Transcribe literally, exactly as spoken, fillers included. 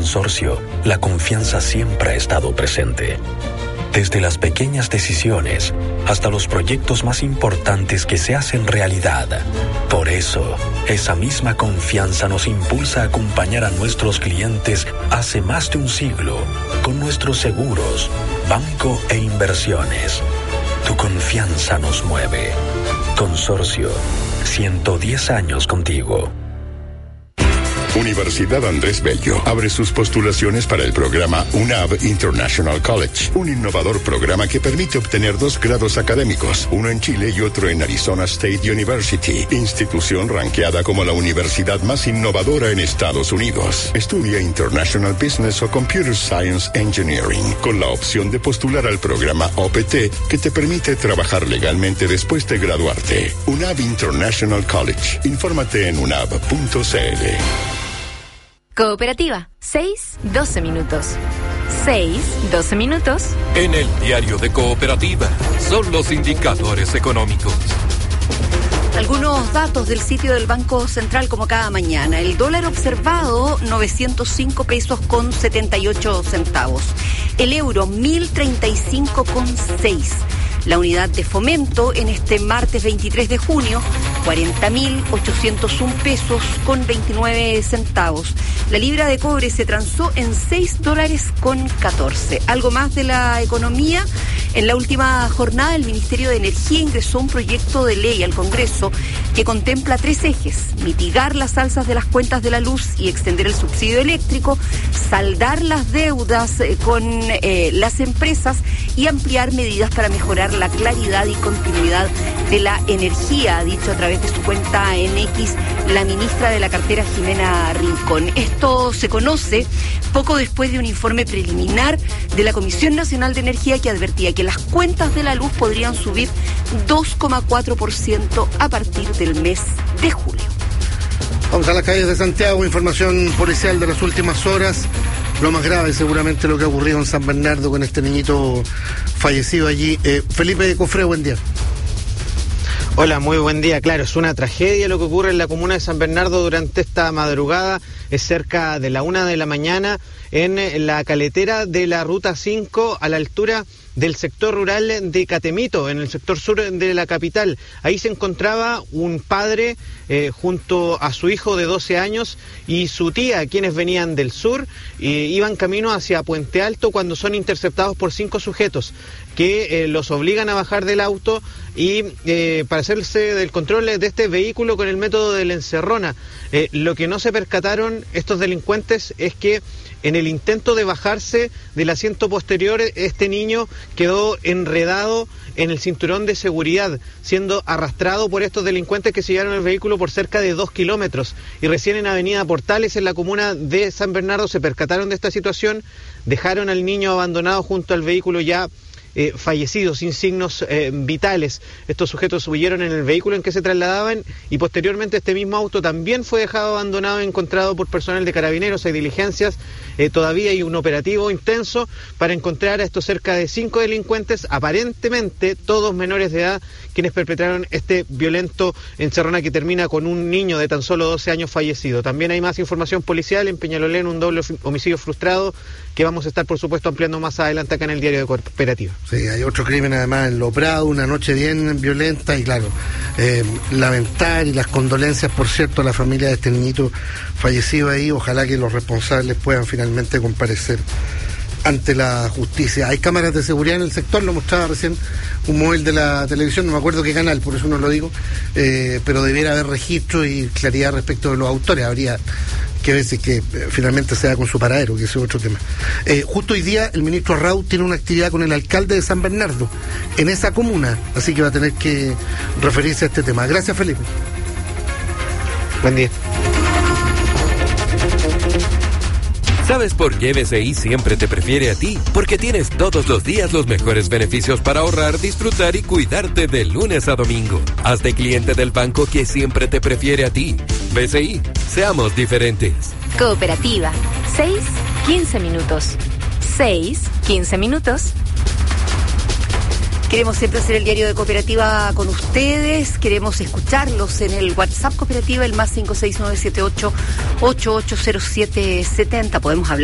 Consorcio, la confianza siempre ha estado presente. Desde las pequeñas decisiones hasta los proyectos más importantes que se hacen realidad. Por eso, esa misma confianza nos impulsa a acompañar a nuestros clientes hace más de un siglo con nuestros seguros, banco e inversiones. Tu confianza nos mueve. Consorcio, ciento diez años contigo. Universidad Andrés Bello abre sus postulaciones para el programa U N A V International College, un innovador programa que permite obtener dos grados académicos, uno en Chile y otro en Arizona State University, institución ranqueada como la universidad más innovadora en Estados Unidos. Estudia International Business o Computer Science Engineering, con la opción de postular al programa O P T, que te permite trabajar legalmente después de graduarte. U N A V International College. Infórmate en unab punto c l. Cooperativa, seis, doce minutos. seis, doce minutos. En el diario de Cooperativa son los indicadores económicos. Algunos datos del sitio del Banco Central como cada mañana. El dólar observado, novecientos cinco pesos con setenta y ocho centavos. El euro, mil treinta y cinco con seis. La unidad de fomento en este martes veintitrés de junio, cuarenta mil ochocientos un pesos con veintinueve centavos. La libra de cobre se transó en seis dólares con catorce. Algo más de la economía. En la última jornada, el Ministerio de Energía ingresó un proyecto de ley al Congreso que contempla tres ejes: mitigar las alzas de las cuentas de la luz y extender el subsidio eléctrico, saldar las deudas con eh, las empresas y ampliar medidas para mejorar la claridad y continuidad de la energía, ha dicho a través de su cuenta en X la ministra de la cartera, Jimena Rincón. Esto se conoce poco después de un informe preliminar de la Comisión Nacional de Energía que advertía que las cuentas de la luz podrían subir dos coma cuatro por ciento a partir del mes de julio. Vamos a las calles de Santiago, información policial de las últimas horas. Lo más grave seguramente lo que ha ocurrido en San Bernardo con este niñito fallecido allí. Eh, Felipe Cofré, buen día. Hola, muy buen día. Claro, es una tragedia lo que ocurre en la comuna de San Bernardo durante esta madrugada. Es cerca de la una de la mañana en la caletera de la Ruta cinco a la altura del sector rural de Catemito, en el sector sur de la capital. Ahí se encontraba un padre eh, junto a su hijo de doce años y su tía, quienes venían del sur, eh, iban camino hacia Puente Alto cuando son interceptados por cinco sujetos que eh, los obligan a bajar del auto y eh, para hacerse del control de este vehículo con el método de la encerrona. Eh, lo que no se percataron estos delincuentes es que en el intento de bajarse del asiento posterior, este niño quedó enredado en el cinturón de seguridad, siendo arrastrado por estos delincuentes que se llevaron el vehículo por cerca de dos kilómetros. Y recién en Avenida Portales, en la comuna de San Bernardo, se percataron de esta situación, dejaron al niño abandonado junto al vehículo ya Eh, fallecidos, sin signos eh, vitales. Estos sujetos huyeron en el vehículo en que se trasladaban y posteriormente este mismo auto también fue dejado abandonado, encontrado por personal de carabineros. Hay diligencias, eh, todavía hay un operativo intenso para encontrar a estos cerca de cinco delincuentes, aparentemente todos menores de edad, quienes perpetraron este violento encerrona que termina con un niño de tan solo doce años fallecido. También hay más información policial en Peñalolén, un doble homicidio frustrado que vamos a estar por supuesto ampliando más adelante acá en el diario de Cooperativa. Sí, hay otro crimen además en Lo Prado, una noche bien violenta y claro, eh, lamentar y las condolencias, por cierto, a la familia de este niñito fallecido ahí. Ojalá que los responsables puedan finalmente comparecer ante la justicia. Hay cámaras de seguridad en el sector, lo mostraba recién un móvil de la televisión, no me acuerdo qué canal, por eso no lo digo, eh, pero debiera haber registro y claridad respecto de los autores. Habría que ver si que eh, finalmente se da con su paradero, que ese es otro tema. Eh, justo hoy día el ministro Raúl tiene una actividad con el alcalde de San Bernardo, en esa comuna, así que va a tener que referirse a este tema. Gracias, Felipe. Buen día. ¿Sabes por qué B C I siempre te prefiere a ti? Porque tienes todos los días los mejores beneficios para ahorrar, disfrutar y cuidarte de lunes a domingo. Hazte cliente del banco que siempre te prefiere a ti. B C I, seamos diferentes. Cooperativa, seis, quince minutos. seis, quince minutos. Queremos siempre hacer el diario de Cooperativa con ustedes, queremos escucharlos en el WhatsApp Cooperativa, el más cinco seis nueve siete ocho ocho ocho cero siete siete cero. Podemos hablar